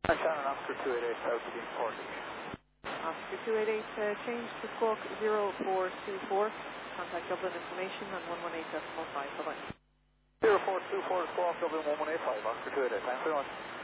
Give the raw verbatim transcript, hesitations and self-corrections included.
Shannon, Oscar two eight eight, South of Dean Portage. Oscar two eight eight, uh, change to squawk zero four two four. Contact Dublin information on one one eight decimal five. Bye-bye. zero four two four, squawk Dublin one one eight five, Oscar two eight eight. Thanks very much.